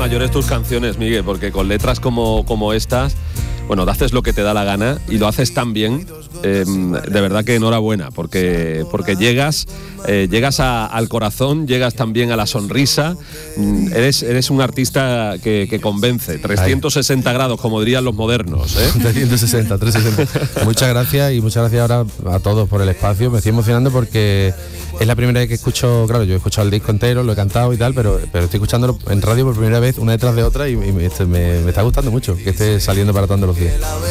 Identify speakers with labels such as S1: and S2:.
S1: mayores tus canciones, Miguel, porque con letras como estas, bueno, haces lo que te da la gana y lo haces tan bien, de verdad que enhorabuena, porque llegas al corazón, llegas también a la sonrisa, eres un artista que convence, 360 grados, como dirían los modernos, ¿eh?
S2: 360. Muchas gracias y muchas gracias ahora a todos por el espacio, me estoy emocionando porque es la primera vez que escucho, claro, yo he escuchado el disco entero, lo he cantado y tal, pero estoy escuchándolo en radio por primera vez, una detrás de otra y me está gustando mucho que esté saliendo para todos los días.